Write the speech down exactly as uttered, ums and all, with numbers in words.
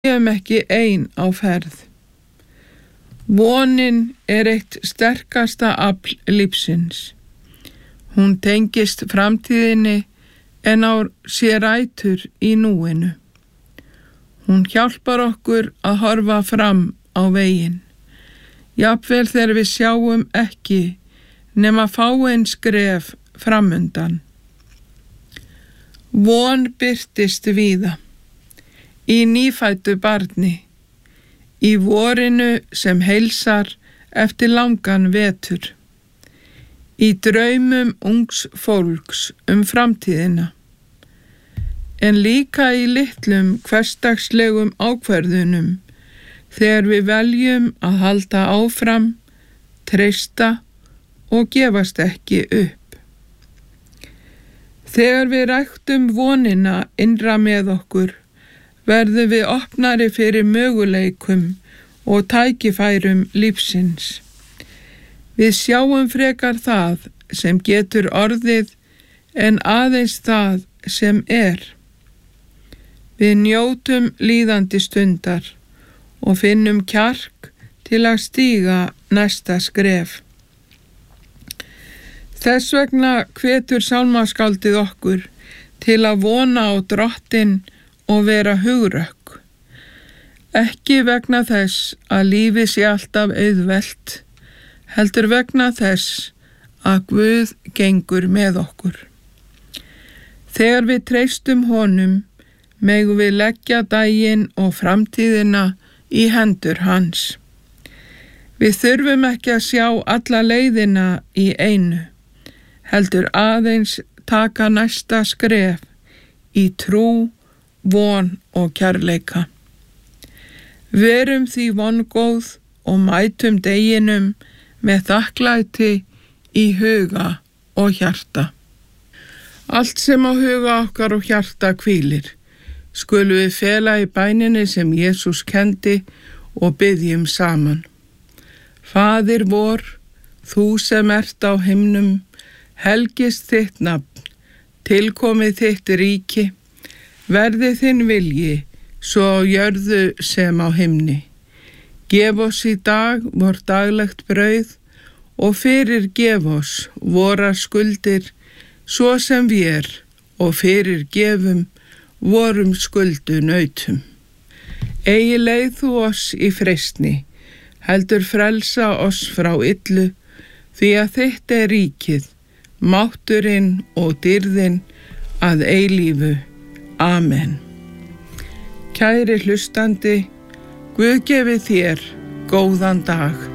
séum ekki ein á ferð. Vonin er eitt sterkasta afl lífsins. Hún tengist framtíðinni en á sér rætur í núinu. Hún hjálpar okkur að horfa fram á veginn. Jafnvel þegar við sjáum ekki nema fáein skref framundan. Von birtist víða, í nýfæddu barni, í vorinu sem heilsar eftir langan vetur, í draumum ungs fólks um framtíðina, en líka í litlum hversdagslegum ákvörðunum þegar við veljum að halda áfram, treysta og gefast ekki upp. Þegar við ræktum vonina innra með okkur, verðum við opnari fyrir möguleikum og tækifærum lífsins. Við sjáum frekar það sem getur orðið en aðeins það sem er. Við njótum líðandi stundar og finnum kjark til að stíga næsta skref. Þess vegna hvetur sálmaskáldið okkur til að vona á Drottinn og vera hugrökk. Ekki vegna þess að lífið sé alltaf auðvelt, heldur vegna þess að Guð gengur með okkur. Þegar við treystum honum, megum við leggja daginn og framtíðina í hendur hans. Við þurfum ekki að sjá alla leiðina í einu, heldur aðeins taka næsta skref í trú, von og kærleika. Verum því vongóð og mætum deginum með þakklæti í huga og hjarta. Allt sem á huga okkar og hjarta hvílir, skulum við fela í bæninni sem Jesús kendi og biðjum saman. Faðir vor, þú sem ert á himnum, helgist þitt nafn, tilkomið þitt ríki, verði þinn vilji, svo á jörðu sem á himni. Gef oss í dag vor daglegt brauð og fyrirgef oss vorar skuldir, svo sem vér og fyrirgefum vorum skuldunautum. Eigi leið þú oss í freistni, heldur frelsa oss frá illu, því að þitt er ríkið, mátturinn og dýrðin að eilífu. Amen. Kæri hlustandi, Guð gefi þér góðan dag.